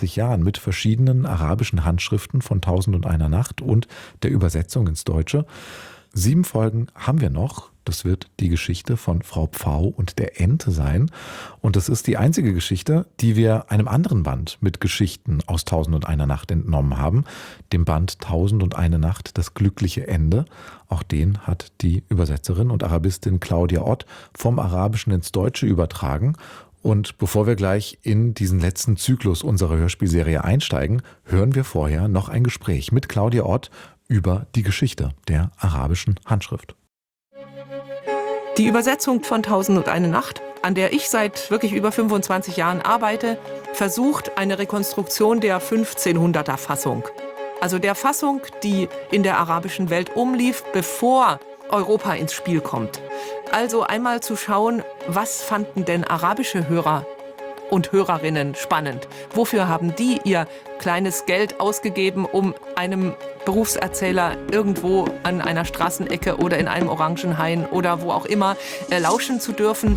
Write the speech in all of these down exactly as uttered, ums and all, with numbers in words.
Jahren mit verschiedenen arabischen Handschriften von Tausend und einer Nacht und der Übersetzung ins Deutsche. Sieben Folgen haben wir noch. Das wird die Geschichte von Frau Pfau und der Ente sein. Und das ist die einzige Geschichte, die wir einem anderen Band mit Geschichten aus Tausend und einer Nacht entnommen haben. Dem Band Tausend und eine Nacht, das glückliche Ende. Auch den hat die Übersetzerin und Arabistin Claudia Ott vom Arabischen ins Deutsche übertragen. Und bevor wir gleich in diesen letzten Zyklus unserer Hörspielserie einsteigen, hören wir vorher noch ein Gespräch mit Claudia Ott über die Geschichte der arabischen Handschrift. Die Übersetzung von Tausend und eine Nacht, an der ich seit wirklich über fünfundzwanzig Jahren arbeite, versucht eine Rekonstruktion der fünfzehnhunderter Fassung. Also der Fassung, die in der arabischen Welt umlief, bevor Europa ins Spiel kommt. Also einmal zu schauen, was fanden denn arabische Hörer und Hörerinnen spannend? Wofür haben die ihr kleines Geld ausgegeben, um einem Berufserzähler irgendwo an einer Straßenecke oder in einem Orangenhain oder wo auch immer äh, lauschen zu dürfen?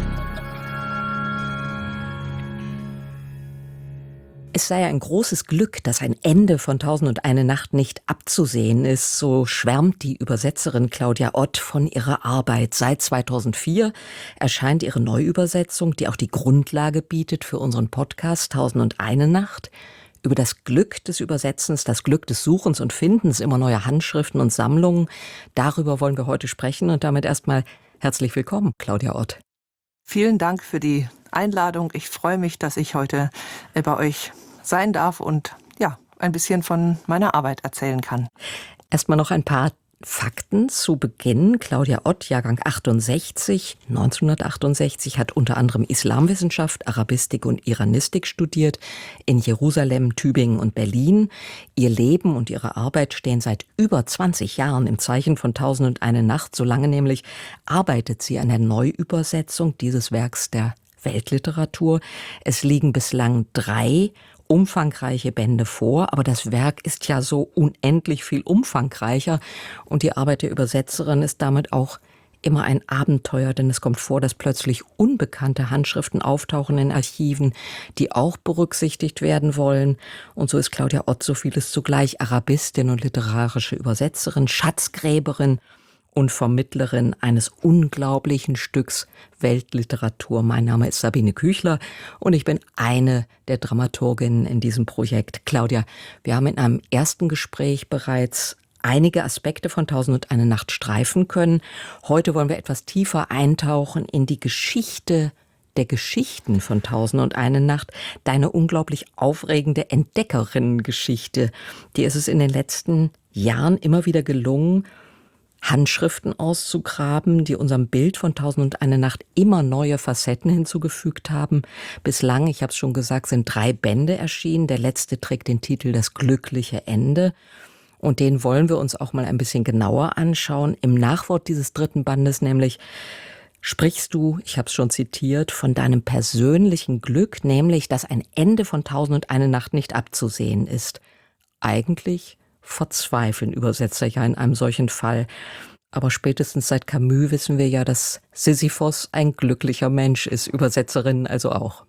Es sei ein großes Glück, dass ein Ende von Tausend und eine Nacht nicht abzusehen ist, so schwärmt die Übersetzerin Claudia Ott von ihrer Arbeit. Seit zweitausendvier erscheint ihre Neuübersetzung, die auch die Grundlage bietet für unseren Podcast Tausend und eine Nacht. Über das Glück des Übersetzens, das Glück des Suchens und Findens immer neuer Handschriften und Sammlungen, darüber wollen wir heute sprechen und damit erstmal herzlich willkommen, Claudia Ott. Vielen Dank für die Einladung. Ich freue mich, dass ich heute bei euch sein darf und ja, ein bisschen von meiner Arbeit erzählen kann. Erstmal noch ein paar Fakten zu Beginn. Claudia Ott, Jahrgang achtundsechzig, neunzehnhundertachtundsechzig, hat unter anderem Islamwissenschaft, Arabistik und Iranistik studiert in Jerusalem, Tübingen und Berlin. Ihr Leben und ihre Arbeit stehen seit über zwanzig Jahren im Zeichen von Tausend und eine Nacht. Solange nämlich arbeitet sie an der Neuübersetzung dieses Werks der Weltliteratur. Es liegen bislang drei umfangreiche Bände vor, aber das Werk ist ja so unendlich viel umfangreicher und die Arbeit der Übersetzerin ist damit auch immer ein Abenteuer, denn es kommt vor, dass plötzlich unbekannte Handschriften auftauchen in Archiven, die auch berücksichtigt werden wollen. Und so ist Claudia Ott so vieles zugleich: Arabistin und literarische Übersetzerin, Schatzgräberin und Vermittlerin eines unglaublichen Stücks Weltliteratur. Mein Name ist Sabine Küchler und ich bin eine der Dramaturginnen in diesem Projekt. Claudia, wir haben in einem ersten Gespräch bereits einige Aspekte von Tausend und eine Nacht streifen können. Heute wollen wir etwas tiefer eintauchen in die Geschichte der Geschichten von Tausend und eine Nacht, deine unglaublich aufregende Entdeckerinnengeschichte. Dir ist es in den letzten Jahren immer wieder gelungen, Handschriften auszugraben, die unserem Bild von Tausend und eine Nacht immer neue Facetten hinzugefügt haben. Bislang, ich habe es schon gesagt, sind drei Bände erschienen. Der letzte trägt den Titel Das glückliche Ende. Und den wollen wir uns auch mal ein bisschen genauer anschauen. Im Nachwort dieses dritten Bandes nämlich sprichst du, ich habe es schon zitiert, von deinem persönlichen Glück, nämlich, dass ein Ende von Tausend und eine Nacht nicht abzusehen ist. Eigentlich verzweifeln Übersetzer ja in einem solchen Fall. Aber spätestens seit Camus wissen wir ja, dass Sisyphos ein glücklicher Mensch ist, Übersetzerinnen also auch.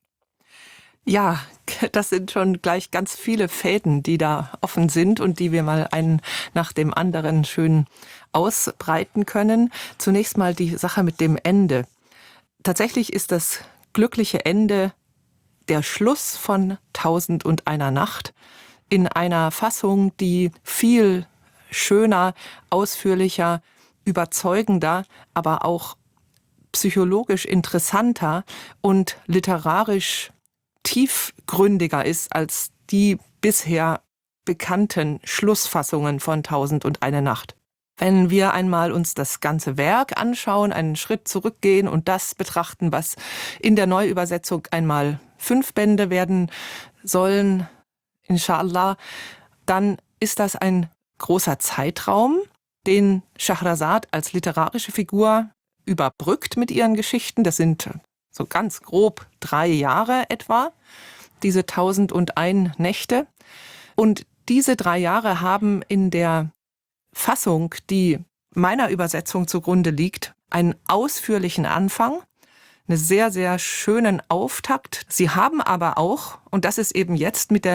Ja, das sind schon gleich ganz viele Fäden, die da offen sind und die wir mal einen nach dem anderen schön ausbreiten können. Zunächst mal die Sache mit dem Ende. Tatsächlich ist das glückliche Ende der Schluss von Tausend und einer Nacht in einer Fassung, die viel schöner, ausführlicher, überzeugender, aber auch psychologisch interessanter und literarisch tiefgründiger ist als die bisher bekannten Schlussfassungen von Tausend und eine Nacht. Wenn wir einmal uns das ganze Werk anschauen, einen Schritt zurückgehen und das betrachten, was in der Neuübersetzung einmal fünf Bände werden sollen, Inshallah, dann ist das ein großer Zeitraum, den Schahrazad als literarische Figur überbrückt mit ihren Geschichten. Das sind so ganz grob drei Jahre etwa, diese Tausend und ein Nächte. Und diese drei Jahre haben in der Fassung, die meiner Übersetzung zugrunde liegt, einen ausführlichen Anfang, einen sehr, sehr schönen Auftakt. Sie haben aber auch, und das ist eben jetzt mit der